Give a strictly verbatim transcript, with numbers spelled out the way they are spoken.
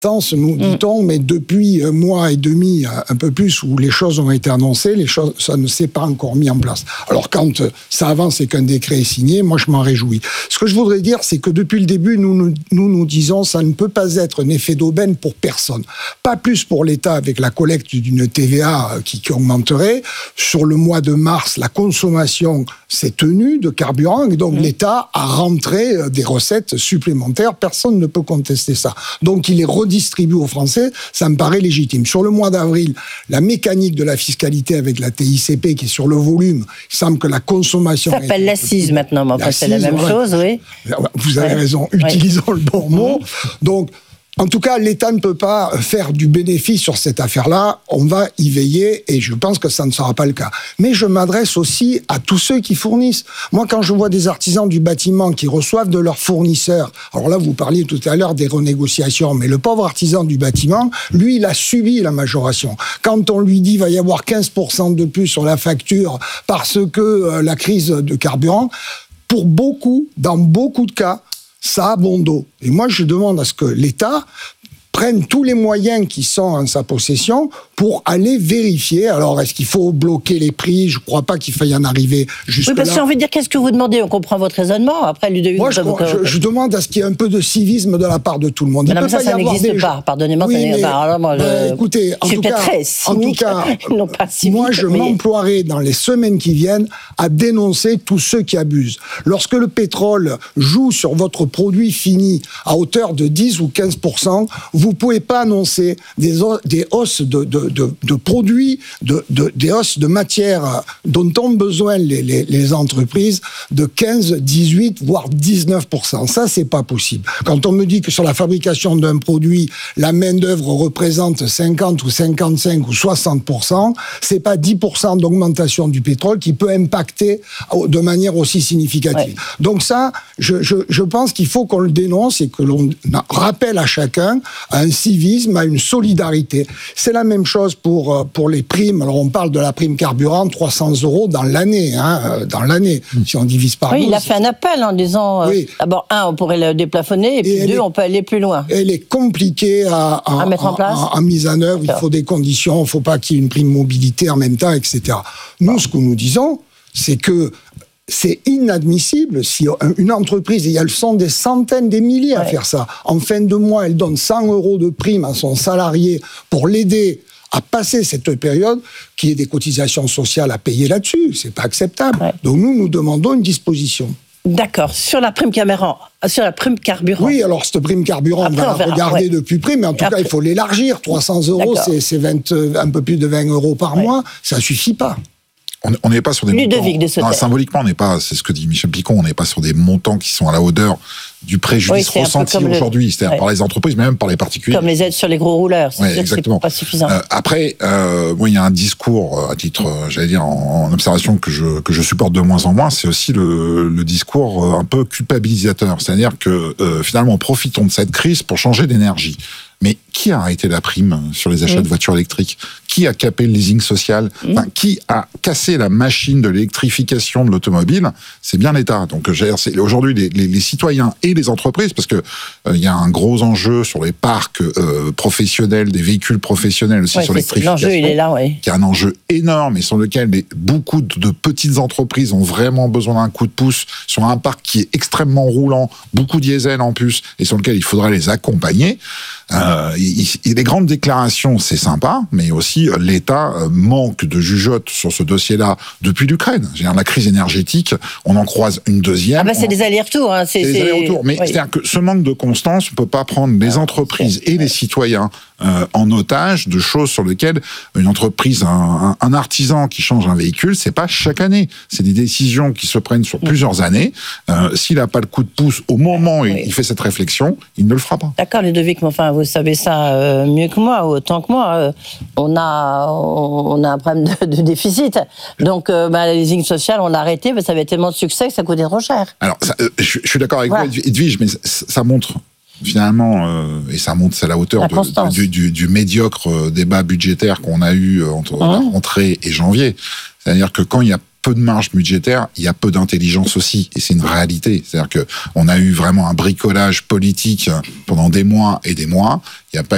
nous dit-on, mais depuis un mois et demi, un peu plus, où les choses ont été annoncées, les choses, ça ne s'est pas encore mis en place. Alors quand ça avance et qu'un décret est signé, moi je m'en réjouis. Ce que je voudrais dire, c'est que depuis le début, nous nous, nous nous disons, ça ne peut pas être un effet d'aubaine pour personne. Pas plus pour l'État avec la collecte d'une T V A qui, qui augmenterait. Sur le mois de mars, la consommation s'est tenue de carburant, et donc mmh. l'État a rentré des recettes supplémentaires. Personne ne peut contester ça. Donc il est redistribué aux Français, ça me paraît légitime. Sur le mois d'avril, la mécanique de la fiscalité avec la T I C P qui est sur le volume, il semble que la consommation... Ça s'appelle l'assise maintenant, mais enfin c'est la même ouais. chose, oui. Vous avez ouais. raison, utilisons ouais. le bon mot. Donc, en tout cas, l'État ne peut pas faire du bénéfice sur cette affaire-là. On va y veiller et je pense que ça ne sera pas le cas. Mais je m'adresse aussi à tous ceux qui fournissent. Moi, quand je vois des artisans du bâtiment qui reçoivent de leurs fournisseurs, alors là, vous parliez tout à l'heure des renégociations, mais le pauvre artisan du bâtiment, lui, il a subi la majoration. Quand on lui dit qu'il va y avoir quinze pour cent de plus sur la facture parce que euh, la crise de carburant, pour beaucoup, dans beaucoup de cas, ça a bon dos. Et moi, je demande à ce que l'État prenne tous les moyens qui sont en sa possession pour aller vérifier. Alors, est-ce qu'il faut bloquer les prix ? Je ne crois pas qu'il faille en arriver jusque-là. Oui, parce que j'ai envie de dire, qu'est-ce que vous demandez ? On comprend votre raisonnement. Après, Ludovic... Moi, je, je, je demande à ce qu'il y ait un peu de civisme de la part de tout le monde. Mais non, mais ça, ça n'existe des... pas. Pardonnez-moi, oui, ça n'existe pas. Alors, moi, bah, je... écoutez, en je tout, cas, en tout cas, non pas cynique, moi, je mais... m'emploierai dans les semaines qui viennent à dénoncer tous ceux qui abusent. Lorsque le pétrole joue sur votre produit fini à hauteur de dix ou quinze pour cent, vous ne pouvez pas annoncer des, des hausses de, de, de, de produits, de, de, des hausses de matières dont ont besoin les, les, les entreprises de quinze, dix-huit, voire dix-neuf pour cent. Ça, c'est pas possible. Quand on me dit que sur la fabrication d'un produit, la main-d'œuvre représente cinquante ou cinquante-cinq ou soixante pour cent, c'est pas dix pour cent d'augmentation du pétrole qui peut impacter de manière aussi significative. Ouais. Donc ça, je, je, je pense qu'il faut qu'on le dénonce et que l'on rappelle à chacun à un civisme, à une solidarité. C'est la même chose pour, pour les primes. Alors on parle de la prime carburant, trois cents euros dans l'année, hein, dans l'année, si on divise par oui, douze. Il a fait un appel en disant, oui. euh, d'abord, un, on pourrait le déplafonner, et puis et deux, est, on peut aller plus loin. Elle est compliquée à, à, à mettre en place. À, à, à mise en œuvre. Il faut des conditions, il ne faut pas qu'il y ait une prime mobilité en même temps, et cetera. Nous, ce que nous disons, c'est que c'est inadmissible si une entreprise, et elles sont des centaines, des milliers à ouais. faire ça, en fin de mois, elle donne cent euros de prime à son salarié pour l'aider à passer cette période, qu'il y ait des cotisations sociales à payer là-dessus. C'est pas acceptable. Ouais. Donc nous, nous demandons une disposition. D'accord. Sur la prime carburant, sur la prime carburant. Oui, alors cette prime carburant, après, on va on la regarder ouais. de plus près, mais en tout après. cas, il faut l'élargir. trois cents euros, c'est, c'est vingt, un peu plus de vingt euros par ouais. mois. Ça suffit pas. On n'est pas sur des Ludovic montants... Non, symboliquement, on n'est pas, c'est ce que dit Michel Picon, on n'est pas sur des montants qui sont à la hauteur du préjudice oui, ressenti aujourd'hui, le... c'est-à-dire ouais. par les entreprises, mais même par les particuliers. Comme les aides sur les gros rouleurs, c'est, ouais, exactement. c'est pas suffisant. Euh, après, euh, moi, il y a un discours, à titre, euh, j'allais dire, en, en observation que je, que je supporte de moins en moins, c'est aussi le, le discours un peu culpabilisateur. C'est-à-dire que, euh, finalement, profitons de cette crise pour changer d'énergie. Mais qui a arrêté la prime sur les achats mmh. de voitures électriques ? Qui a capé le leasing social ? mmh. enfin, Qui a cassé la machine de l'électrification de l'automobile ? C'est bien l'État. Donc, c'est aujourd'hui les, les, les citoyens et les entreprises, parce que il euh, y a un gros enjeu sur les parcs euh, professionnels, des véhicules professionnels aussi ouais, sur l'électrification. L'enjeu, il est là, oui. Qui est un enjeu énorme et sur lequel les, beaucoup de petites entreprises ont vraiment besoin d'un coup de pouce sur un parc qui est extrêmement roulant, beaucoup diesel en plus, et sur lequel il faudrait les accompagner. Euh, il, il, les grandes déclarations, c'est sympa, mais aussi euh, l'État euh, manque de jugeote sur ce dossier-là depuis l'Ukraine. J'ai dire, la crise énergétique, on en croise une deuxième. Ah bah c'est on... des allers-retours. Hein, c'est, c'est des c'est... allers-retours. Mais oui. c'est-à-dire que ce manque de constance, on ne peut pas prendre les entreprises et les citoyens euh, en otage de choses sur lesquelles une entreprise, un, un, un artisan qui change un véhicule, c'est pas chaque année. C'est des décisions qui se prennent sur plusieurs années. Euh, s'il n'a pas le coup de pouce au moment où oui. il fait cette réflexion, il ne le fera pas. D'accord, Ludovic, mais enfin, vous savez ça euh, mieux que moi, autant que moi. Euh, on a, on a un problème de, de déficit. Donc, euh, bah, le leasing social, on l'a arrêté, mais ça avait tellement de succès que ça coûtait trop cher. Alors, ça, euh, je, je suis d'accord avec voilà. vous, Edwige, mais ça, ça montre finalement, euh, et ça montre, c'est à la hauteur la de, du, du, du médiocre débat budgétaire qu'on a eu entre mmh. la rentrée et janvier. C'est-à-dire que quand il y a peu de marge budgétaire, il y a peu d'intelligence aussi, et c'est une réalité. C'est-à-dire que on a eu vraiment un bricolage politique pendant des mois et des mois. Il n'y a pas